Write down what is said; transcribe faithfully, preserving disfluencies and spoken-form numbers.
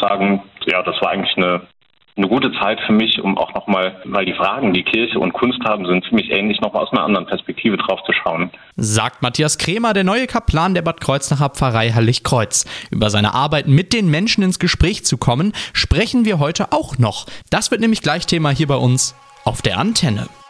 sagen, ja, das war eigentlich eine Eine gute Zeit für mich, um auch nochmal, weil die Fragen, die Kirche und Kunst haben, sind ziemlich ähnlich, nochmal aus einer anderen Perspektive drauf zu schauen. Sagt Matthias Krämer, der neue Kaplan der Bad Kreuznacher Pfarrei Heiligkreuz. Über seine Arbeit mit den Menschen ins Gespräch zu kommen, sprechen wir heute auch noch. Das wird nämlich gleich Thema hier bei uns auf der Antenne.